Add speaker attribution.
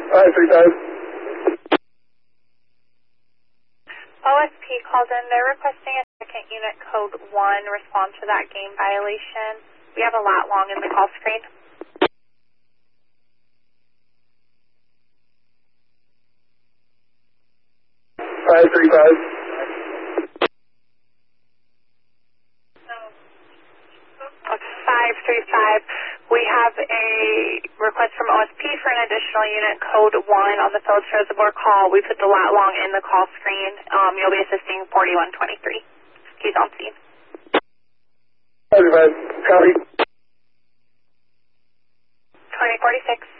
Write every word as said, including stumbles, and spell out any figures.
Speaker 1: five three five.
Speaker 2: O S P called in. They're requesting a second unit code one respond to that game violation. We have a lat long in the call screen.
Speaker 1: five three five.
Speaker 2: five three five. We have a request from O S P for an additional unit code one on the Phillips Reservoir call. We put the lat long in the call screen. Um, you'll be assisting forty-one twenty-three. He's on scene.
Speaker 1: five three five. Copy.
Speaker 2: twenty forty-six.